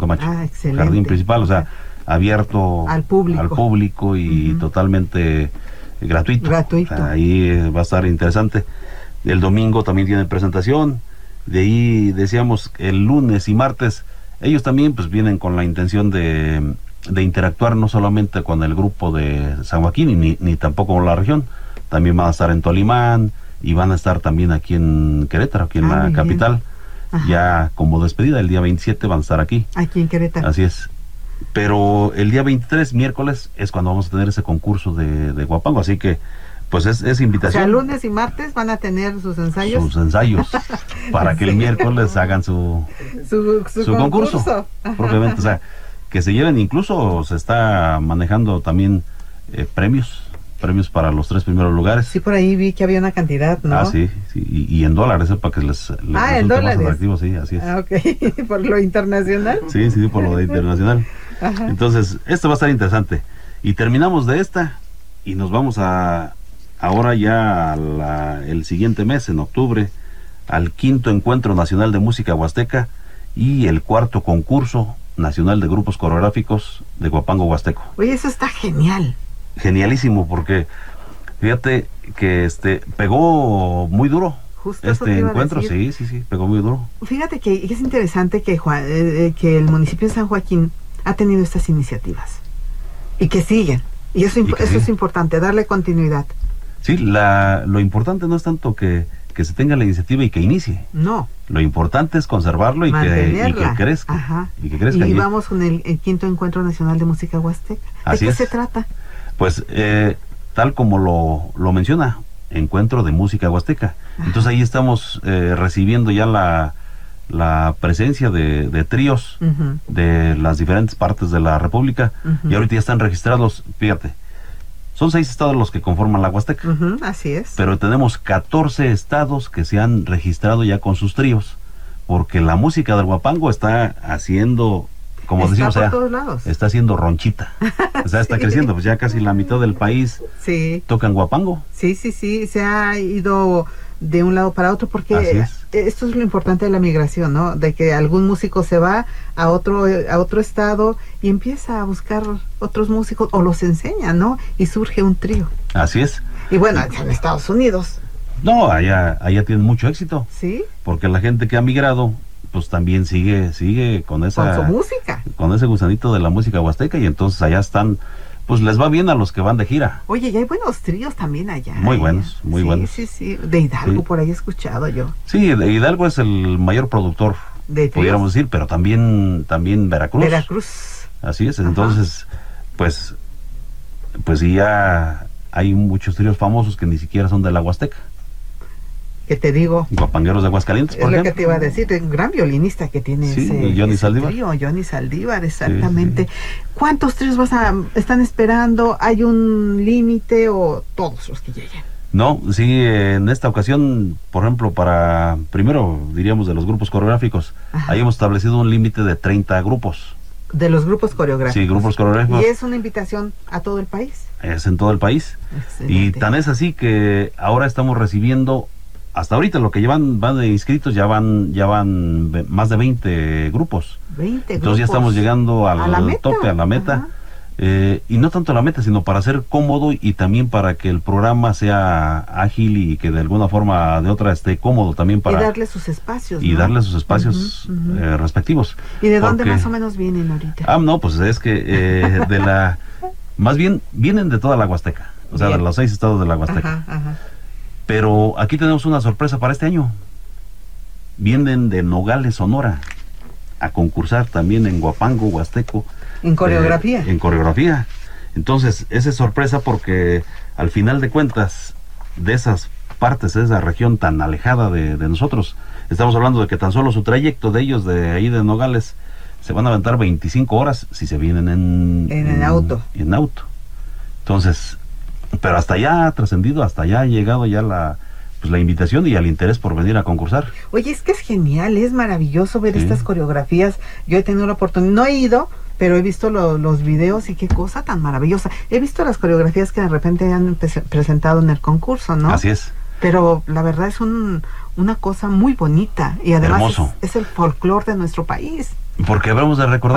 Camacho. Excelente. Jardín principal, o sea, abierto al público y totalmente gratuito. Gratuito. O sea, ahí va a estar interesante. El domingo también tiene presentación. De ahí decíamos el lunes y martes, ellos también pues vienen con la intención de interactuar no solamente con el grupo de San Joaquín ni tampoco con la región. También van a estar en Tolimán y van a estar también aquí en Querétaro, aquí en la capital. Ya como despedida, el día 27 van a estar aquí. Aquí en Querétaro. Así es. Pero el día 23, miércoles, es cuando vamos a tener ese concurso de Huapango, así que pues es invitación. O sea, lunes y martes van a tener sus ensayos. Sus ensayos, para que el miércoles hagan su concurso. Propiamente, o sea, que se lleven, incluso se está manejando también premios para los 3 primeros lugares. Sí, por ahí vi que había una cantidad, ¿no? Sí, y en dólares, para que les en resulte dólares. más atractivo, sí, así es. Ok, por lo internacional. Sí, por lo de internacional. Ajá. Entonces, esto va a estar interesante. Y terminamos de esta y nos vamos ahora ya el siguiente mes, en octubre, al 5º Encuentro Nacional de Música Huasteca y el 4º Concurso Nacional de Grupos Coreográficos de Huapango Huasteco. Oye, eso está genial. Genialísimo, porque fíjate que pegó muy duro. Justo este encuentro, sí, pegó muy duro. Fíjate que es interesante que el municipio de San Joaquín ha tenido estas iniciativas y que siguen. Y eso es importante, darle continuidad. Sí, lo importante no es tanto que se tenga la iniciativa y que inicie. No. Lo importante es conservarlo y que crezca. Ajá. Y que crezca. Y vamos con el 5º Encuentro Nacional de Música Huasteca. ¿De qué se trata? Pues tal como lo menciona, Encuentro de Música Huasteca. Ajá. Entonces ahí estamos recibiendo ya la presencia de tríos de las diferentes partes de la República, y ahorita ya están registrados, fíjate, son 6 estados los que conforman la Huasteca. Así es. Pero tenemos 14 estados que se han registrado ya con sus tríos, porque la música del Huapango está haciendo, como decimos allá, está haciendo ronchita. O sea, está creciendo, pues ya casi la mitad del país tocan Huapango. Sí, se ha ido de un lado para otro, porque esto es lo importante de la migración, ¿no? De que algún músico se va a otro estado y empieza a buscar otros músicos o los enseña, ¿no? Y surge un trío. Así es. Y bueno, en Estados Unidos. No, allá tienen mucho éxito. Sí. Porque la gente que ha migrado, pues también sigue con su música. Con ese gusanito de la música huasteca, y entonces allá están. Pues les va bien a los que van de gira. Oye, y hay buenos tríos también allá. Muy buenos, muy buenos. Sí. De Hidalgo, por ahí he escuchado yo. Sí, de Hidalgo es el mayor productor, pudiéramos decir, pero también Veracruz. Así es, entonces, pues ya hay muchos tríos famosos que ni siquiera son de la Huasteca. ¿Qué te digo? Guapangueros de Aguascalientes, por ejemplo. Es lo que te iba a decir, un gran violinista que tiene Johnny Saldívar. Trío, Johnny Saldívar, exactamente. Sí. ¿Cuántos tríos están esperando? ¿Hay un límite o todos los que lleguen? No, sí, en esta ocasión, por ejemplo, primero diríamos de los grupos coreográficos, ahí hemos establecido un límite de 30 grupos. ¿De los grupos coreográficos? Sí, grupos coreográficos. ¿Y es una invitación a todo el país? Es en todo el país. Excelente. Y tan es así que ahora estamos recibiendo, hasta ahorita lo que van de inscritos, ya van más de 20 grupos. 20 Entonces ya estamos llegando al tope, a la meta. Y no tanto a la meta, sino para ser cómodo y también para que el programa sea ágil y que de alguna forma de otra esté cómodo también para... Y darle sus espacios, y darle sus espacios respectivos. ¿Y de dónde más o menos vienen ahorita? No, pues es que más bien vienen de toda la Huasteca, o sea, de los 6 estados de la Huasteca. Pero aquí tenemos una sorpresa para este año. Vienen de Nogales, Sonora, a concursar también en Huapango, Huasteco. ¿En coreografía? En coreografía. Entonces, esa es sorpresa porque al final de cuentas, de esas partes, de esa región tan alejada de nosotros, estamos hablando de que tan solo su trayecto de ellos, de ahí de Nogales, se van a aventar 25 horas si se vienen en auto. En auto. Entonces, pero hasta allá ha trascendido, hasta allá ha llegado ya la invitación y el interés por venir a concursar. Oye, es que es genial, es maravilloso ver estas coreografías. Yo he tenido la oportunidad, no he ido, pero he visto los videos y qué cosa tan maravillosa. He visto las coreografías que de repente han presentado en el concurso, ¿no? Así es. Pero la verdad es una cosa muy bonita y además hermoso. Es el folclore de nuestro país. Porque hablamos de recordar